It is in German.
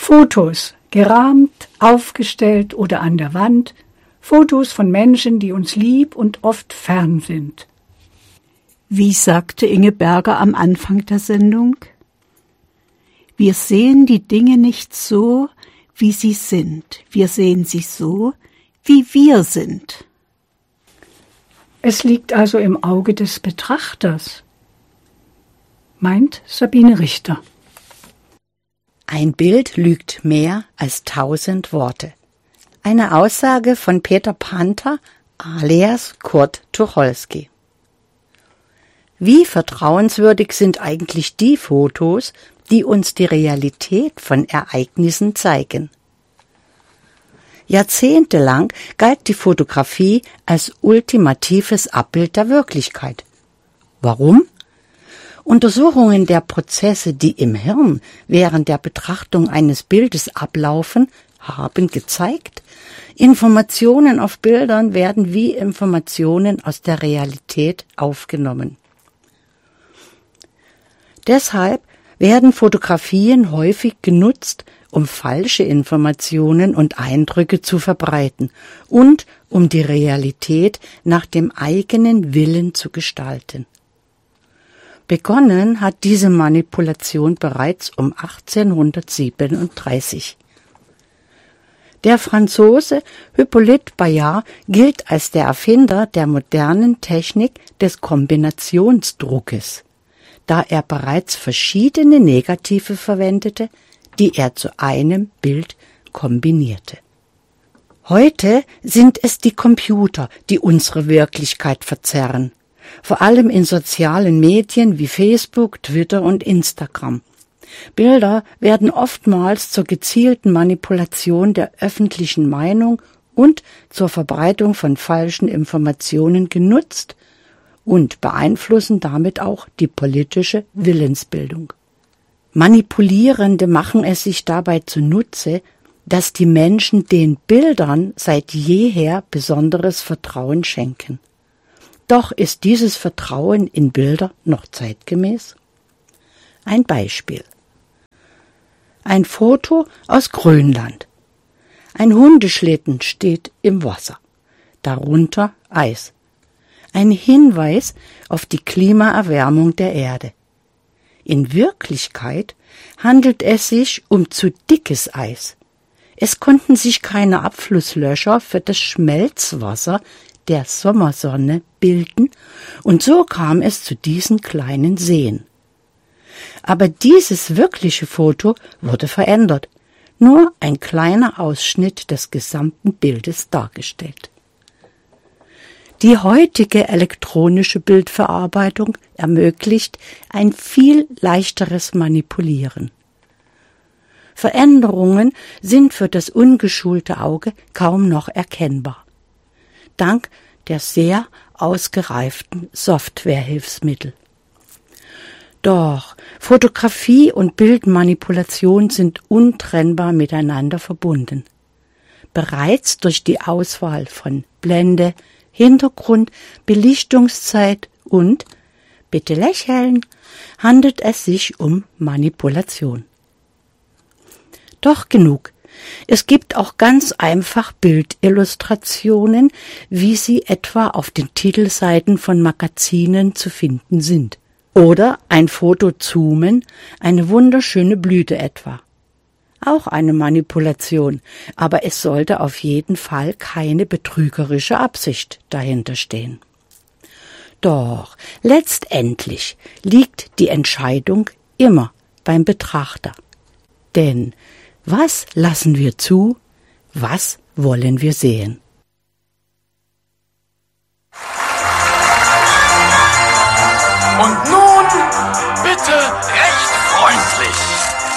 Fotos, gerahmt, aufgestellt oder an der Wand, Fotos von Menschen, die uns lieb und oft fern sind. Wie sagte Inge Berger am Anfang der Sendung? Wir sehen die Dinge nicht so, wie sie sind. Wir sehen sie so, wie wir sind. Es liegt also im Auge des Betrachters, meint Sabine Richter. Ein Bild lügt mehr als 1000 Worte. Eine Aussage von Peter Panther alias Kurt Tucholsky. Wie vertrauenswürdig sind eigentlich die Fotos, die uns die Realität von Ereignissen zeigen? Jahrzehntelang galt die Fotografie als ultimatives Abbild der Wirklichkeit. Warum? Untersuchungen der Prozesse, die im Hirn während der Betrachtung eines Bildes ablaufen, haben gezeigt, Informationen auf Bildern werden wie Informationen aus der Realität aufgenommen. Deshalb werden Fotografien häufig genutzt, um falsche Informationen und Eindrücke zu verbreiten und um die Realität nach dem eigenen Willen zu gestalten. Begonnen hat diese Manipulation bereits um 1837. Der Franzose Hippolyte Bayard gilt als der Erfinder der modernen Technik des Kombinationsdruckes, da er bereits verschiedene Negative verwendete, die er zu einem Bild kombinierte. Heute sind es die Computer, die unsere Wirklichkeit verzerren, vor allem in sozialen Medien wie Facebook, Twitter und Instagram. Bilder werden oftmals zur gezielten Manipulation der öffentlichen Meinung und zur Verbreitung von falschen Informationen genutzt und beeinflussen damit auch die politische Willensbildung. Manipulierende machen es sich dabei zunutze, dass die Menschen den Bildern seit jeher besonderes Vertrauen schenken. Doch ist dieses Vertrauen in Bilder noch zeitgemäß? Ein Beispiel. Ein Foto aus Grönland. Ein Hundeschlitten steht im Wasser. Darunter Eis. Ein Hinweis auf die Klimaerwärmung der Erde. In Wirklichkeit handelt es sich um zu dickes Eis. Es konnten sich keine Abflusslöcher für das Schmelzwasser der Sommersonne bilden und so kam es zu diesen kleinen Seen. Aber dieses wirkliche Foto wurde verändert, nur ein kleiner Ausschnitt des gesamten Bildes dargestellt. Die heutige elektronische Bildverarbeitung ermöglicht ein viel leichteres Manipulieren. Veränderungen sind für das ungeschulte Auge kaum noch erkennbar, dank der sehr ausgereiften Softwarehilfsmittel. Doch Fotografie und Bildmanipulation sind untrennbar miteinander verbunden. Bereits durch die Auswahl von Blende, Hintergrund, Belichtungszeit und, bitte lächeln, handelt es sich um Manipulation. Doch genug. Es gibt auch ganz einfach Bildillustrationen, wie sie etwa auf den Titelseiten von Magazinen zu finden sind. Oder ein Foto zoomen, eine wunderschöne Blüte etwa. Auch eine Manipulation, aber es sollte auf jeden Fall keine betrügerische Absicht dahinter stehen. Doch letztendlich liegt die Entscheidung immer beim Betrachter. Denn was lassen wir zu, was wollen wir sehen?